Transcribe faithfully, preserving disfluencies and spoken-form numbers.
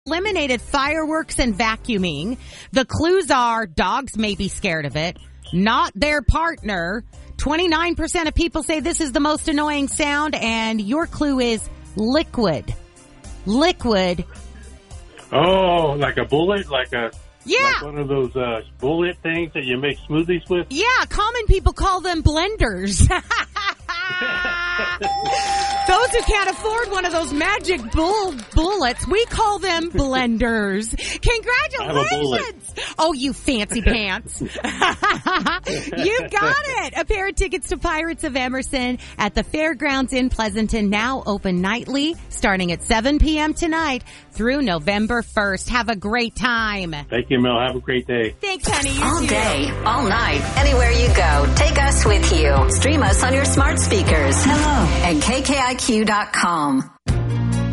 eliminated fireworks and vacuuming. The clues are dogs may be scared of it, not their partner. twenty-nine percent of people say this is the most annoying sound, and your clue is liquid. Liquid. Oh, like a bullet? Like a Yeah. like one of those uh, bullet things that you make smoothies with? Yeah, common people call them blenders. Those who can't afford one of those magic bull bullets, we call them blenders. Congratulations! Oh, you fancy pants. You got it! A pair of tickets to Pirates of Emerson at the Fairgrounds in Pleasanton, now open nightly, starting at seven p.m. tonight through November first. Have a great time. Thank you, Mel. Have a great day. Thanks, honey. You All too. day, all night, anywhere you go. Take us with you. Stream us on your smart speakers. Hello. At K K I Q dot com.